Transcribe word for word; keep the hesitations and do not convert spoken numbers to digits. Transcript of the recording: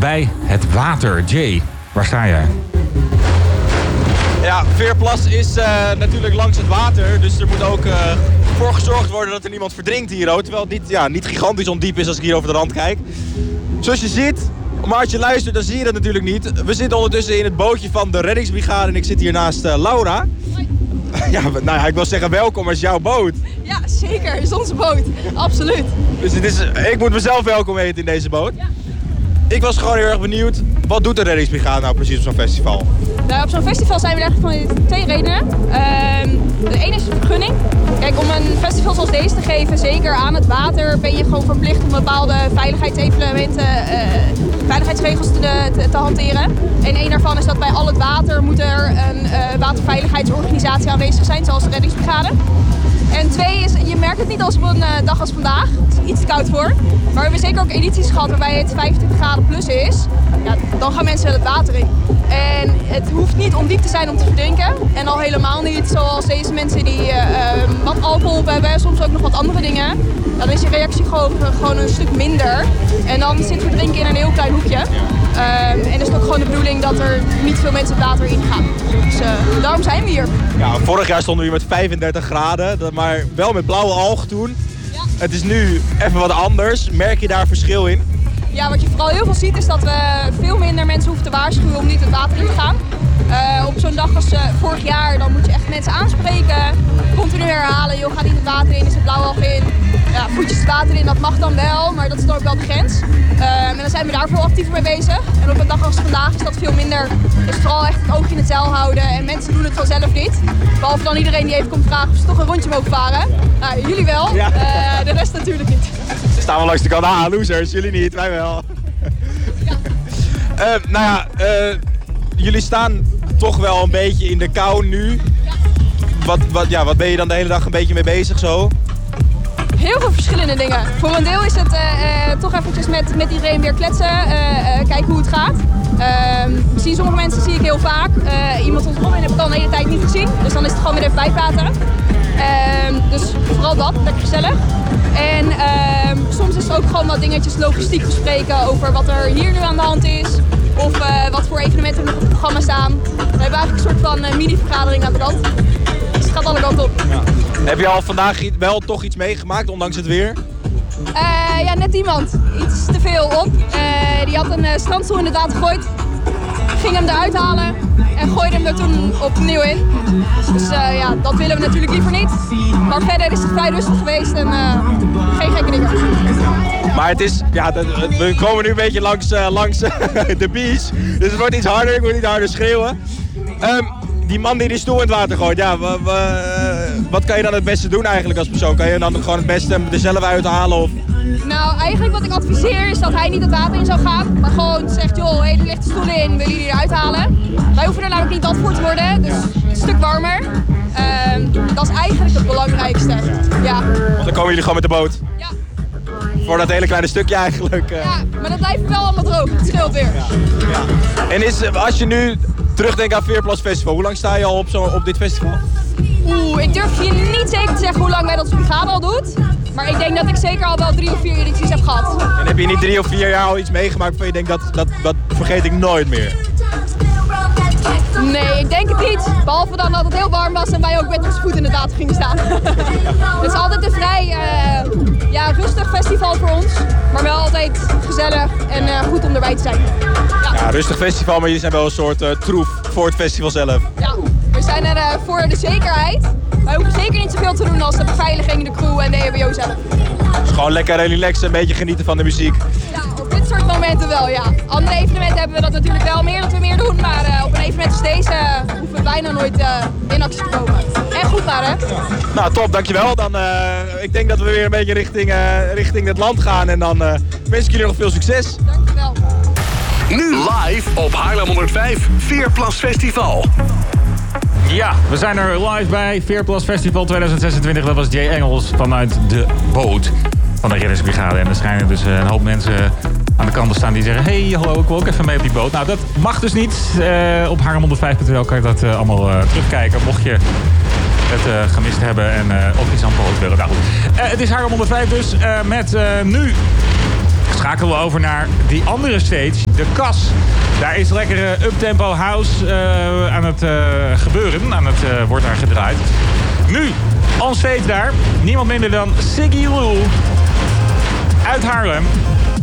bij het water. Jay, waar sta jij? Ja, Veerplas is uh, natuurlijk langs het water, dus er moet ook uh, voor gezorgd worden dat er niemand verdrinkt hier. Ook, terwijl het niet, ja, niet gigantisch ondiep is als ik hier over de rand kijk. Zoals je ziet, maar als je luistert dan zie je dat natuurlijk niet. We zitten ondertussen in het bootje van de reddingsbrigade en ik zit hier naast uh, Laura. Ja, nou ja, ik wil zeggen welkom, als jouw boot. Ja, zeker. Het is onze boot. Absoluut. Dus het is, ik moet mezelf welkom heten in deze boot. Ja. Ik was gewoon heel erg benieuwd, wat doet de reddingsbrigade nou precies op zo'n festival? Nou, op zo'n festival zijn we er eigenlijk van twee redenen. Uh, de ene is de vergunning. Kijk, om een festival zoals deze te geven, zeker aan het water, ben je gewoon verplicht om bepaalde veiligheidsevenementen, uh, veiligheidsregels te, te, te hanteren. En één daarvan is dat bij al het water moet er een uh, waterveiligheidsorganisatie aanwezig zijn, zoals de reddingsbrigade. En twee is, je merkt het niet als op een uh, dag als vandaag. Het is iets te koud voor. Maar we hebben zeker ook edities gehad waarbij het vijfentwintig graden plus is. Ja, dan gaan mensen het water in. En het hoeft niet ondiep te zijn om te verdrinken. En al helemaal niet zoals deze mensen die uh, uh, wat alcohol hebben, soms ook nog wat andere dingen. Dan is je reactie gewoon, gewoon een stuk minder. En dan zit verdrinken in een heel klein hoekje. Uh, en is het ook gewoon de bedoeling dat er niet veel mensen het water in gaan. Dus uh, daarom zijn we hier. Ja, vorig jaar stonden we hier met vijfendertig graden, maar wel met blauwe alg toen. Ja. Het is nu even wat anders. Merk je daar verschil in? Ja, wat je vooral heel veel ziet is dat we veel minder mensen hoeven te waarschuwen om niet het water in te gaan. Uh, op zo'n dag als uh, vorig jaar, dan moet je echt mensen aanspreken, continu herhalen, joh, ga niet het water in, is het blauw alg in. Ja, voetjes het water in, dat mag dan wel, maar dat is dan ook wel de grens. Uh, en dan zijn we daar veel actiever mee bezig. En op een dag als vandaag is dat veel minder. Dus vooral echt het oogje in het zeil houden en mensen doen het vanzelf niet. Behalve dan iedereen die even komt vragen of ze toch een rondje mogen varen. Nou, jullie wel, ja. uh, de rest natuurlijk niet. Ze staan wel langs de kant, ah, losers, jullie niet, wij wel. Ja. uh, nou ja, uh, jullie staan toch wel een beetje in de kou nu. Ja. Wat, wat, ja, wat ben je dan de hele dag een beetje mee bezig zo? Heel veel verschillende dingen. Voor een deel is het uh, uh, toch eventjes met, met iedereen weer kletsen, uh, uh, kijken hoe het gaat. Uh, zie sommige mensen zie ik heel vaak. Uh, iemand ons Robin heb ik al een hele tijd niet gezien, dus dan is het gewoon weer even bijpraten. Uh, dus vooral dat, lekker gezellig. En uh, soms is het ook gewoon wat dingetjes logistiek bespreken over wat er hier nu aan de hand is. Of uh, wat voor evenementen er nog op het programma staan. We hebben eigenlijk een soort van uh, mini-vergadering aan de kant. Dus het gaat alle kanten op. Ja. Heb je al vandaag wel toch iets meegemaakt, ondanks het weer? Uh, ja, net iemand. Iets te veel op. Uh, die had een uh, strandstoel in het water gegooid. Ging hem eruit halen en gooide hem er toen opnieuw in. Dus uh, ja, dat willen we natuurlijk liever niet. Maar verder is het vrij rustig geweest en uh, geen gekke dingen. Maar het is, ja, we komen nu een beetje langs, uh, langs de beach. Dus het wordt iets harder, ik moet niet harder schreeuwen. Um, die man die die stoel in het water gooit, ja, w- w- wat kan je dan het beste doen eigenlijk als persoon? Kan je dan gewoon het beste er zelf uithalen? Of? Nou, eigenlijk wat ik adviseer is dat hij niet het water in zou gaan. Maar gewoon zegt, joh, hey, er ligt de stoel in, willen jullie eruit halen? Wij hoeven er namelijk niet nat voor te worden, dus een stuk warmer. Uh, dat is eigenlijk het belangrijkste. Ja. Want dan komen jullie gewoon met de boot? Ja. Voor dat hele kleine stukje eigenlijk. Uh... Ja, maar dat blijft wel allemaal droog, het scheelt weer. Ja. Ja. En is, als je nu terugdenkt aan Veerplas Festival, hoe lang sta je al op, zo, op dit festival? Oeh, ik durf je niet zeker te zeggen hoe lang wij dat brigade al doet. Maar ik denk dat ik zeker al wel drie of vier edities heb gehad. En heb je niet drie of vier jaar al iets meegemaakt waarvan je denkt dat, dat, dat vergeet ik nooit meer? Nee, ik denk het niet. Behalve dan dat het heel warm was en wij ook met onze voet in het water gingen staan. Het is altijd een vrij uh, ja, rustig festival voor ons. Maar wel altijd gezellig en uh, goed om erbij te zijn. Ja. Ja, rustig festival, maar jullie zijn wel een soort uh, troef voor het festival zelf. Ja, we zijn er uh, voor de zekerheid. Wij hoeven zeker niet zoveel te doen als de beveiliging, de crew en de E H B O zelf. Dus gewoon lekker relaxen, een beetje genieten van de muziek. Ja, op dit soort momenten wel, ja. Andere evenementen hebben we dat natuurlijk wel meer, dat we meer doen. Maar uh, op een evenement als deze uh, hoeven we bijna nooit uh, in actie te komen. En goed maar, hè? Ja. Nou, top, dankjewel. Dan, uh, ik denk dat we weer een beetje richting, uh, richting het land gaan. En dan uh, wens ik jullie nog veel succes. Dankjewel. Nu live op Haarlem honderdvijf Veerplas Festival. Ja, we zijn er live bij Veerplas Festival tweeduizend zesentwintig. Dat was Jay Engels vanuit de boot van de reddingsbrigade. En er schijnen dus een hoop mensen aan de kant te staan die zeggen... hey, hallo, ik wil ook even mee op die boot. Nou, dat mag dus niet. Uh, op Haarlem honderdvijf punt n l kan je dat uh, allemaal uh, terugkijken. Mocht je het uh, gemist hebben en uh, of iets aan boord willen. Nou goed. Uh, het is Haarlem honderdvijf dus uh, met uh, nu schakelen we over naar die andere stage, de Kas. Daar is lekkere uptempo house uh, aan het uh, gebeuren, aan het uh, wordt daar gedraaid. Nu, on stage daar, niemand minder dan Siggy Lou uit Haarlem.